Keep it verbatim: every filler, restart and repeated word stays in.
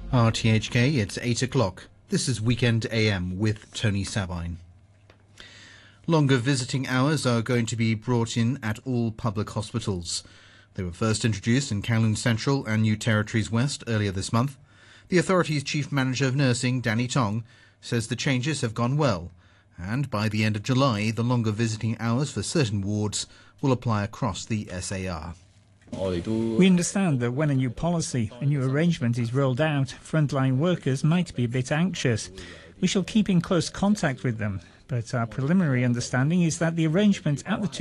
R T H K, it's eight o'clock. This is Weekend A M with Tony Sabine. Longer visiting hours are going to be brought in at all public hospitals. They were first introduced in Kowloon Central and New Territories West earlier this month. The authority's Chief Manager of Nursing, Danny Tong, says the changes have gone well, and by the end of July, the longer visiting hours for certain wards will apply across the S A R. We understand that when a new policy, a new arrangement is rolled out, frontline workers might be a bit anxious. We shall keep in close contact with them, but our preliminary understanding is that the arrangement at the two